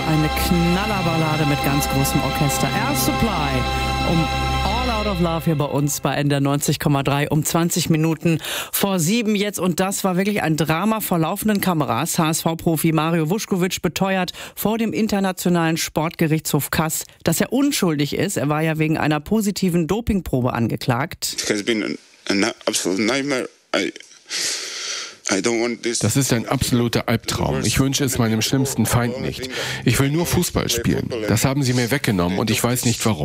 eine Knallerballade mit ganz großem Orchester. Air Supply um All Out of Love hier bei uns bei NDR 90,3 um 20 Minuten vor 7 jetzt. Und das war wirklich ein Drama vor laufenden Kameras. HSV-Profi Mario Vuskovic beteuert vor dem Internationalen Sportgerichtshof Kass, dass er unschuldig ist. Er war ja wegen einer positiven Dopingprobe angeklagt. It has been an absolute nightmare. Das ist ein absoluter Albtraum. Ich wünsche es meinem schlimmsten Feind nicht. Ich will nur Fußball spielen. Das haben sie mir weggenommen und ich weiß nicht warum.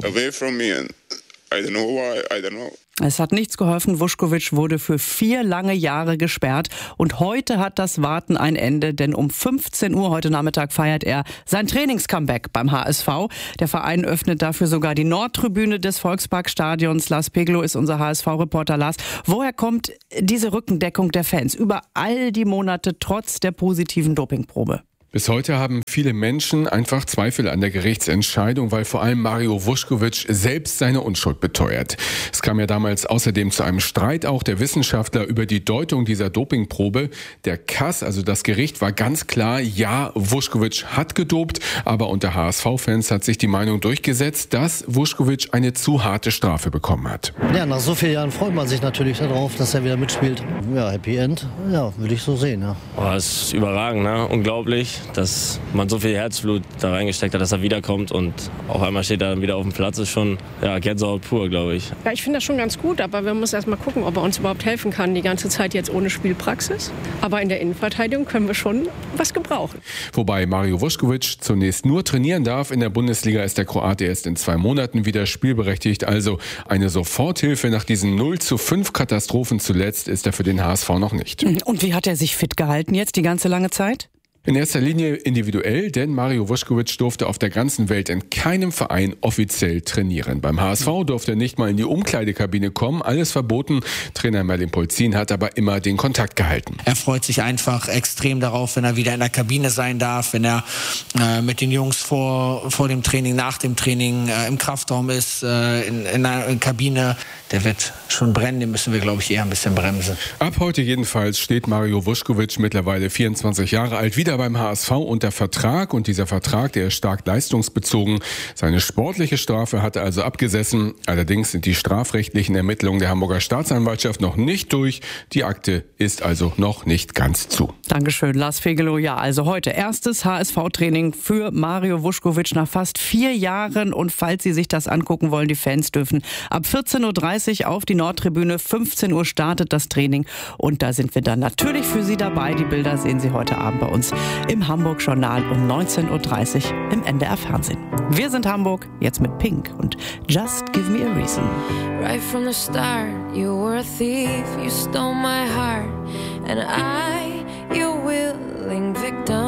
Es hat nichts geholfen. Vuskovic wurde für 4 lange Jahre gesperrt. Und heute hat das Warten ein Ende, denn um 15 Uhr heute Nachmittag feiert er sein Trainingscomeback beim HSV. Der Verein öffnet dafür sogar die Nordtribüne des Volksparkstadions. Lars Peglo ist unser HSV-Reporter. Lars, woher kommt diese Rückendeckung der Fans über all die Monate trotz der positiven Dopingprobe? Bis heute haben viele Menschen einfach Zweifel an der Gerichtsentscheidung, weil vor allem Mario Vuskovic selbst seine Unschuld beteuert. Es kam ja damals außerdem zu einem Streit auch der Wissenschaftler über die Deutung dieser Dopingprobe. Der Kass, also das Gericht, war ganz klar, ja, Vuskovic hat gedopt, aber unter HSV-Fans hat sich die Meinung durchgesetzt, dass Vuskovic eine zu harte Strafe bekommen hat. Ja, nach so vielen Jahren freut man sich natürlich darauf, dass er wieder mitspielt. Ja, Happy End, ja, würde ich so sehen, ja. Oh, das ist überragend, ne? Unglaublich, dass man so viel Herzblut da reingesteckt hat, dass er wiederkommt und auf einmal steht er dann wieder auf dem Platz. Ist schon Gänsehaut pur, glaube ich. Ja, ich finde das schon ganz gut, aber wir müssen erst mal gucken, ob er uns überhaupt helfen kann, die ganze Zeit jetzt ohne Spielpraxis. Aber in der Innenverteidigung können wir schon was gebrauchen. Wobei Mario Vuskovic zunächst nur trainieren darf. In der Bundesliga ist der Kroate erst in 2 Monaten wieder spielberechtigt. Also eine Soforthilfe nach diesen 0:5 Katastrophen zuletzt ist er für den HSV noch nicht. Und wie hat er sich fit gehalten jetzt die ganze lange Zeit? In erster Linie individuell, denn Mario Vuskovic durfte auf der ganzen Welt in keinem Verein offiziell trainieren. Beim HSV durfte er nicht mal in die Umkleidekabine kommen, alles verboten. Trainer Merlin Polzin hat aber immer den Kontakt gehalten. Er freut sich einfach extrem darauf, wenn er wieder in der Kabine sein darf, wenn er mit den Jungs vor dem Training, nach dem Training im Kraftraum ist, in der Kabine. Der wird schon brennen, den müssen wir, glaube ich, eher ein bisschen bremsen. Ab heute jedenfalls steht Mario Vuskovic, mittlerweile 24 Jahre alt, wieder beim HSV unter Vertrag. Und dieser Vertrag, der ist stark leistungsbezogen. Seine sportliche Strafe hat er also abgesessen. Allerdings sind die strafrechtlichen Ermittlungen der Hamburger Staatsanwaltschaft noch nicht durch. Die Akte ist also noch nicht ganz zu. Dankeschön, Lars Fegelow. Ja, also heute erstes HSV-Training für Mario Vuskovic nach fast 4 Jahren. Und falls Sie sich das angucken wollen, die Fans dürfen ab 14:30 Uhr auf die Nordtribüne. 15 Uhr startet das Training. Und da sind wir dann natürlich für Sie dabei. Die Bilder sehen Sie heute Abend bei uns im Hamburg-Journal um 19:30 Uhr im NDR-Fernsehen. Wir sind Hamburg, jetzt mit Pink und Just Give Me a Reason. Right from the start, you were a thief, you stole my heart, and I, your willing victim.